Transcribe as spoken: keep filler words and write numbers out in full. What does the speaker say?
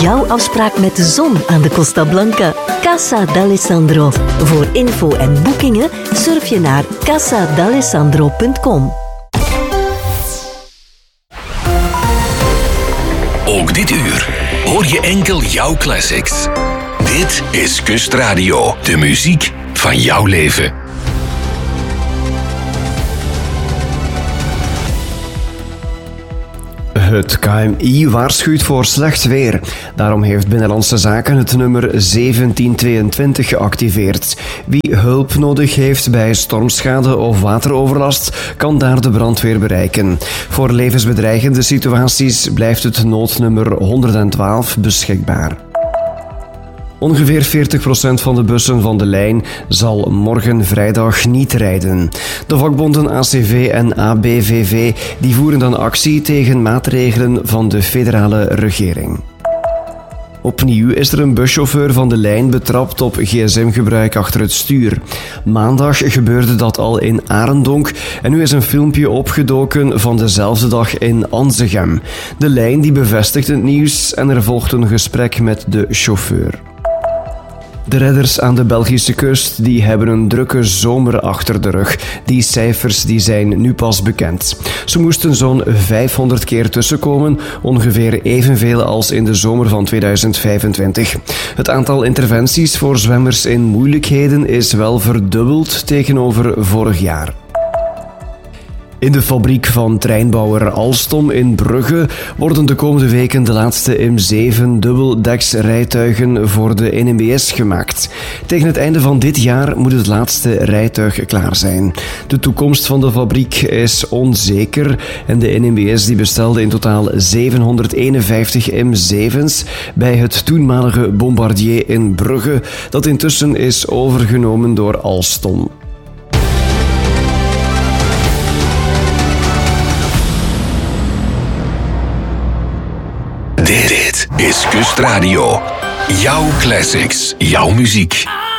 jouw afspraak met de zon aan de Costa Blanca. Casa d'Alessandro. Voor info en boekingen surf je naar casa d'alessandro punt com. Ook dit uur hoor je enkel jouw classics. Dit is Kustradio, de muziek van jouw leven. Het K M I waarschuwt voor slecht weer. Daarom heeft Binnenlandse Zaken het nummer zeventien tweeëntwintig geactiveerd. Wie hulp nodig heeft bij stormschade of wateroverlast, kan daar de brandweer bereiken. Voor levensbedreigende situaties blijft het noodnummer honderdtwaalf beschikbaar. Ongeveer veertig procent van de bussen van de lijn zal morgen vrijdag niet rijden. De vakbonden A C V en A B V V die voeren dan actie tegen maatregelen van de federale regering. Opnieuw is er een buschauffeur van de lijn betrapt op gsm gebruik achter het stuur. Maandag gebeurde dat al in Arendonk en nu is een filmpje opgedoken van dezelfde dag in Anzegem. De lijn die bevestigt het nieuws en er volgt een gesprek met de chauffeur. De redders aan de Belgische kust die hebben een drukke zomer achter de rug. Die cijfers die zijn nu pas bekend. Ze moesten zo'n vijfhonderd keer tussenkomen, ongeveer evenveel als in de zomer van tweeduizend vijfentwintig. Het aantal interventies voor zwemmers in moeilijkheden is wel verdubbeld tegenover vorig jaar. In de fabriek van treinbouwer Alstom in Brugge worden de komende weken de laatste M zeven dubbeldeks-rijtuigen voor de N M B S gemaakt. Tegen het einde van dit jaar moet het laatste rijtuig klaar zijn. De toekomst van de fabriek is onzeker en de N M B S die bestelde in totaal zevenhonderdeenenvijftig M zeven's bij het toenmalige Bombardier in Brugge, dat intussen is overgenomen door Alstom. Dit is Kustradio. Jouw classics, jouw muziek.